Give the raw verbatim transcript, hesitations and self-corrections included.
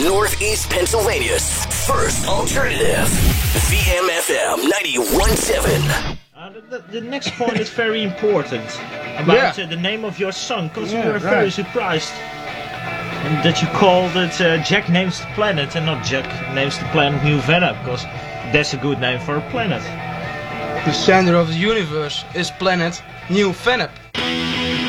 Northeast Pennsylvania's first alternative. V M F M ninety-one point seven. Uh, the, the next point is very important about Yeah. uh, the name of your song, because Yeah, we were very right. surprised and that you called it uh, Jack Names the Planet and not Jack Names the Planet New Venom, because that's a good name for a planet. The center of the universe is planet New Fennep.